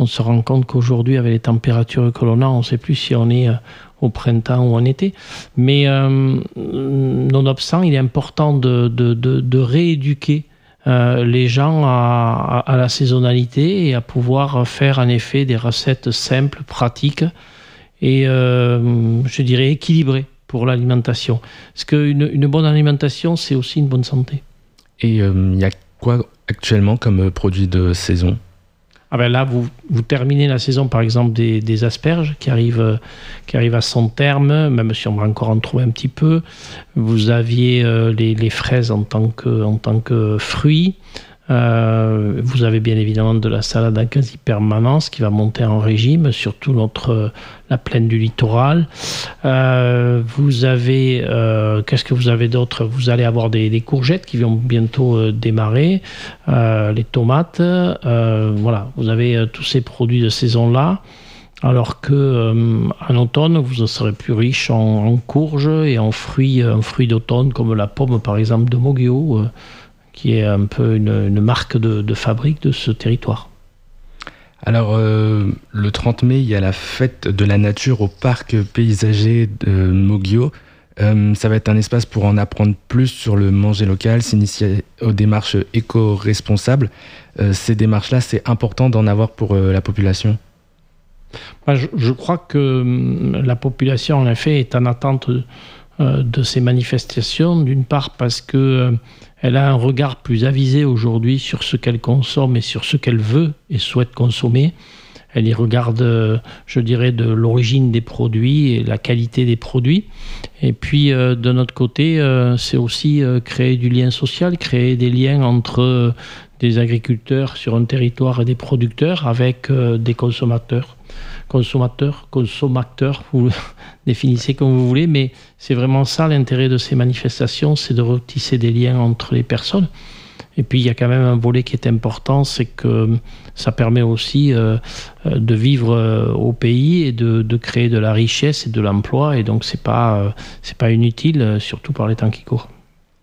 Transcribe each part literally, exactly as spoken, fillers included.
on se rend compte qu'aujourd'hui, avec les températures que l'on a, on ne sait plus si on est au printemps ou en été. Mais euh, nonobstant, il est important de, de, de, de rééduquer euh, les gens à, à, à la saisonnalité et à pouvoir faire en effet des recettes simples, pratiques et euh, je dirais équilibrées pour l'alimentation. Parce qu'une une bonne alimentation, c'est aussi une bonne santé. Et il euh, y a quoi actuellement comme produit de saison ? Ah ben là, vous, vous terminez la saison, par exemple, des, des asperges qui arrivent, qui arrivent à son terme, même si on va encore en trouver un petit peu. Vous aviez euh, les, les fraises en tant que, en tant que fruits. Euh, vous avez bien évidemment de la salade à quasi-permanence qui va monter en régime, surtout notre, la plaine du littoral. Euh, vous avez, euh, qu'est-ce que vous avez d'autre ? Vous allez avoir des, des courgettes qui vont bientôt euh, démarrer, euh, les tomates, euh, voilà, vous avez euh, tous ces produits de saison-là. Alors que euh, en automne, vous serez plus riche en, en courges et en fruits, en fruits d'automne comme la pomme par exemple de Moggio, euh, qui est un peu une, une marque de, de fabrique de ce territoire. Alors, euh, le trente mai, il y a la fête de la nature au parc paysager de Moggio. Euh, ça va être un espace pour en apprendre plus sur le manger local, s'initier aux démarches éco-responsables. Euh, ces démarches-là, c'est important d'en avoir pour euh, la population. Moi, je, je crois que la population, en effet, est en attente euh, de ces manifestations, d'une part parce que euh, elle a un regard plus avisé aujourd'hui sur ce qu'elle consomme et sur ce qu'elle veut et souhaite consommer. Elle y regarde, je dirais, de l'origine des produits et la qualité des produits. Et puis, euh, de notre côté, euh, c'est aussi euh, créer du lien social, créer des liens entre euh, des agriculteurs sur un territoire et des producteurs avec euh, des consommateurs. Consommateurs, consommateurs, vous le définissez comme vous voulez, mais c'est vraiment ça l'intérêt de ces manifestations, c'est de retisser des liens entre les personnes. Et puis il y a quand même un volet qui est important, c'est que ça permet aussi euh, de vivre euh, au pays et de, de créer de la richesse et de l'emploi, et donc c'est pas, euh, c'est pas inutile, euh, surtout par les temps qui courent.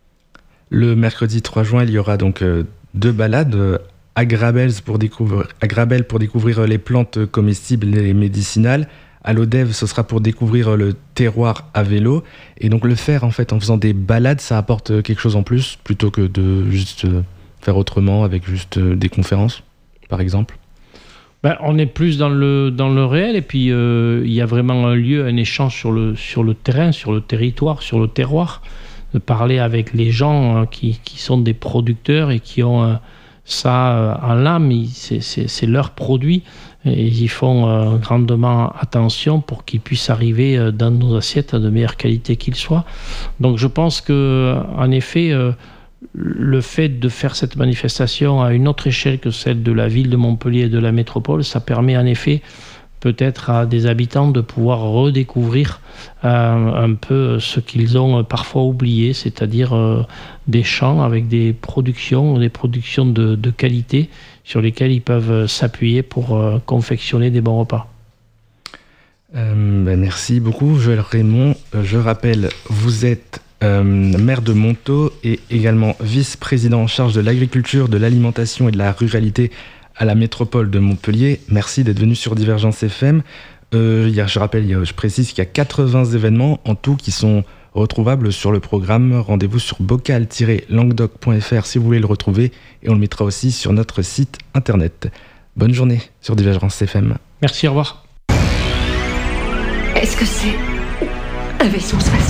Le mercredi trois juin, il y aura donc euh, deux balades. Euh, à Grabels pour découvrir, à Grabel pour découvrir les plantes comestibles et médicinales. À l'Odève, ce sera pour découvrir le terroir à vélo. Et donc le faire en fait en faisant des balades, ça apporte quelque chose en plus plutôt que de juste faire autrement avec juste des conférences, par exemple. Ben, on est plus dans le, dans le réel et puis euh, il y a vraiment un lieu, un échange sur le, sur le terrain, sur le territoire, sur le terroir. De parler avec les gens hein, qui, qui sont des producteurs et qui ont... Euh, ça en l'âme, c'est, c'est, c'est leur produit et ils y font euh, grandement attention pour qu'ils puissent arriver euh, dans nos assiettes de meilleure qualité qu'ils soient. Donc je pense que en effet, euh, le fait de faire cette manifestation à une autre échelle que celle de la ville de Montpellier et de la métropole, ça permet en effet peut-être à des habitants de pouvoir redécouvrir euh, un peu ce qu'ils ont parfois oublié, c'est-à-dire euh, des champs avec des productions, des productions de, de qualité sur lesquelles ils peuvent s'appuyer pour euh, confectionner des bons repas. Euh, ben merci beaucoup, Joël Raymond. Euh, je rappelle, vous êtes euh, maire de Montaut et également vice-président en charge de l'agriculture, de l'alimentation et de la ruralité à la métropole de Montpellier. Merci d'être venu sur Divergence F M. Euh, il y a, je rappelle, il y a, je précise qu'il y a quatre-vingts événements en tout qui sont retrouvables sur le programme. Rendez-vous sur bocal tiret languedoc point f r si vous voulez le retrouver et on le mettra aussi sur notre site internet. Bonne journée sur Divergence F M. Merci, au revoir. Est-ce que c'est un vaisseau spatial ?